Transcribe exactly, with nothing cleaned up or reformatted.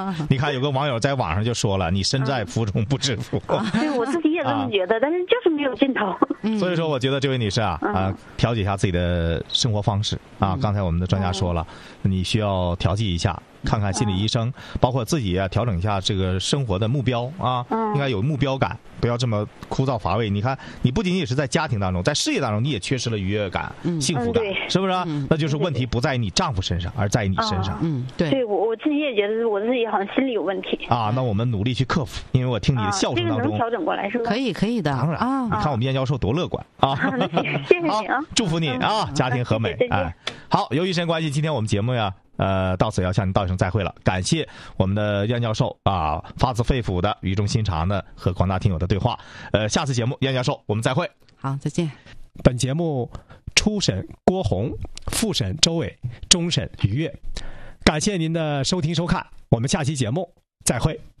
啊。你看有个网友在网上就说了，你身在福中不知福。 对，我自己也这么觉得，但是就是没有尽头。 所以说，我觉得这位女士啊，啊，调节一下自己的生活方式啊。刚才我们的专家说了，你需要调剂一下。看看心理医生，包括自己啊，调整一下这个生活的目标啊，应该有目标感，不要这么枯燥乏味。你看，你不仅仅是在家庭当中，在事业当中，你也缺失了愉悦感、幸福感，是不是？那就是问题不在你丈夫身上，而在你身上。 嗯，对，对我我自己也觉得我自己好像心理有问题啊。那我们努力去克服，因为我听你的笑声当中， 这个能调整过来是吧？ 可以，可以的。 当然啊，你看我们燕教授多乐观啊！ 谢谢你啊， 祝福你啊，家庭和美。哎，好，由于时间关系，今天我们节目呀。呃，到此要向您道一声再会了。感谢我们的燕教授啊，发自肺腑的、语重心长的和广大听友的对话。呃，下次节目燕教授我们再会。 好，再见。 本节目初审郭红，复审周伟，终审于越。感谢您的收听收看，我们下期节目再会。